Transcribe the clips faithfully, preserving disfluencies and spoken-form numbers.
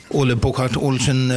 Ole Buchert Olsen.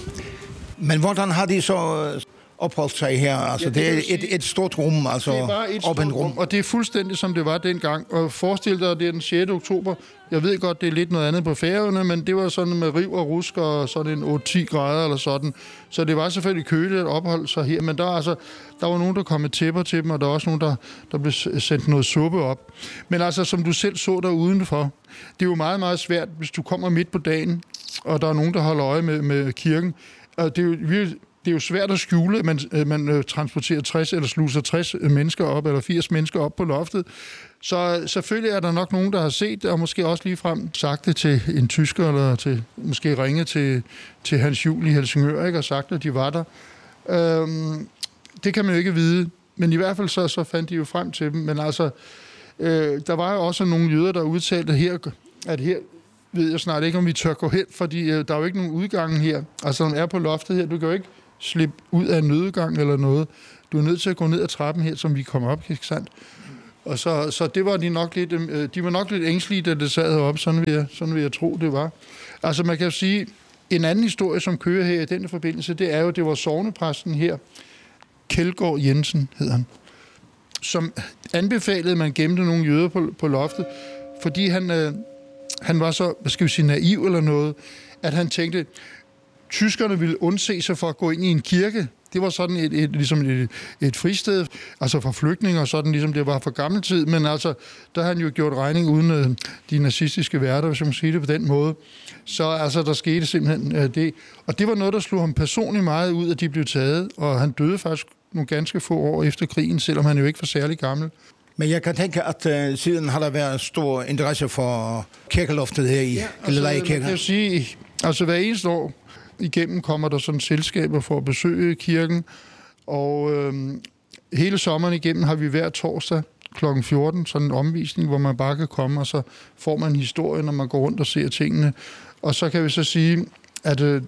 Men hvordan har de så opholdt sig her? Altså, ja, det, det er et, sige, et stort rum, altså det var et stort rum, rum, og det er fuldstændig som det var dengang. Og forestil dig, det er den sjette oktober. Jeg ved godt, det er lidt noget andet på Færøerne, men det var sådan med riv og rusk og sådan en otte til ti grader eller sådan. Så det var selvfølgelig køligt at opholde sig her, men der, altså, der var nogen, der kom med tæpper til dem, og der var også nogen, der, der blev sendt noget suppe op. Men altså, som du selv så der udenfor, det er jo meget, meget svært, hvis du kommer midt på dagen, og der er nogen, der holder øje med, med kirken. Og det er jo virkelig... Det er jo svært at skjule, at man, man transporterer tres eller sluser tres mennesker op, eller firs mennesker op på loftet. Så selvfølgelig er der nok nogen, der har set det, og måske også ligefrem sagt det til en tysker, eller til, måske ringet til, til Hans Juhl i Helsingør, ikke, og sagt, at de var der. Øhm, det kan man jo ikke vide, men i hvert fald så, så fandt de jo frem til dem. Men altså, øh, der var jo også nogle jøder, der udtalte her, at her... ved jeg snart ikke, om vi tør gå hen, fordi øh, der er jo ikke nogen udgange her. Altså, når man er på loftet her, du kan jo ikke slippe ud af en nødgang eller noget. Du er nødt til at gå ned ad trappen her, som vi kommer op, ikke sandt? Og så, så det var de nok lidt, øh, de var nok lidt ængstlige, da det sad heroppe, sådan vil, jeg, sådan vil jeg tro, det var. Altså, man kan jo sige, en anden historie, som kører her i den forbindelse, det er jo, det var sognepræsten her, Kjeldgaard Jensen hed han, som anbefalede, at man gemte nogle jøder på, på loftet, fordi han... Øh, Han var så, hvad skal vi sige, naiv eller noget, at han tænkte, tyskerne ville undse sig for at gå ind i en kirke. Det var sådan et, et, ligesom et, et fristed, altså for flygtninge, og sådan ligesom det var for gammel tid. Men altså, der har han jo gjort regning uden uh, de nazistiske værter, hvis jeg må sige det på den måde. Så altså, der skete simpelthen uh, det. Og det var noget, der slog ham personligt meget ud, at de blev taget. Og han døde faktisk nogle ganske få år efter krigen, selvom han jo ikke var særlig gammel. Men jeg kan tænke, at uh, siden har der været stor interesse for kirkeloftet her i ja, altså, Gilleleje. Man kan sige, altså hver eneste år igennem kommer der sådan selskaber for at besøge kirken, og øh, hele sommeren igennem har vi hver torsdag klokken fjorten sådan en omvisning, hvor man bare kan komme, og så får man en historie, når man går rundt og ser tingene. Og så kan vi så sige, at øh,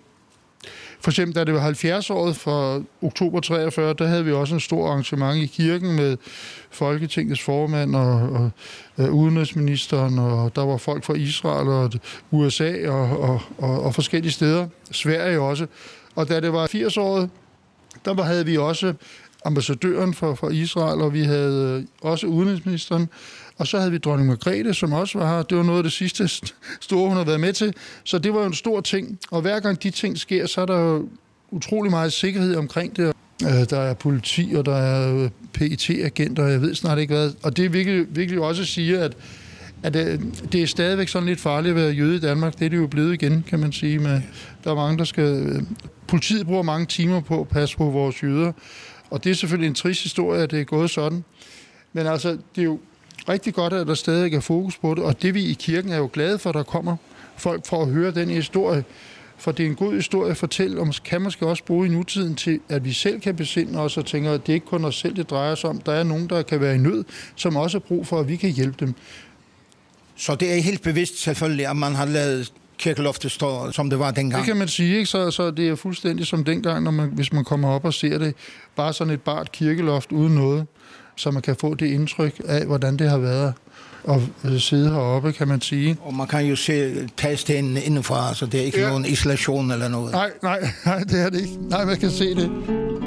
for eksempel, da det var halvfjerds-året for oktober treogfyrre, der havde vi også en stor arrangement i kirken med Folketingets formand og, og, og udenrigsministeren, og der var folk fra Israel og U S A og, og, og, og forskellige steder. Sverige også. Og da det var firs-året, der havde vi også ambassadøren for, for Israel, og vi havde også udenrigsministeren. Og så havde vi dronning Margrethe, som også var her. Det var noget af det sidste store, hun har været med til. Så det var jo en stor ting. Og hver gang de ting sker, så er der jo utrolig meget sikkerhed omkring det. Der er politi, og der er P E T-agenter, og jeg ved snart ikke hvad. Og det virkelig, virkelig også siger, at, at det er stadigvæk sådan lidt farligt at være jøde i Danmark. Det er det jo blevet igen, kan man sige. Med, der er mange, der skal... Politiet bruger mange timer på at passe på vores jøder. Og det er selvfølgelig en trist historie, at det er gået sådan. Men altså, det er jo rigtig godt, at der stadig er fokus på det, og det vi i kirken er jo glade for, at der kommer folk for at høre den historie, for det er en god historie at fortælle, og kan måske også bruge i nutiden til, at vi selv kan besinde os og tænke, at det ikke kun os selv, det drejer sig om. Der er nogen, der kan være i nød, som også har brug for, at vi kan hjælpe dem. Så det er helt bevidst selvfølgelig, at man har lavet kirkeloftet stå, som det var dengang? Det kan man sige, ikke? Så, så det er fuldstændig som dengang, når man, hvis man kommer op og ser det. Bare sådan et bart kirkeloft uden noget, så man kan få det indtryk af, hvordan det har været at sidde heroppe, kan man sige. Og man kan jo se tagstenen indenfra, så det er ikke ja. nogen isolation eller noget. Nej, nej, nej, det er det ikke. Nej, man kan se det.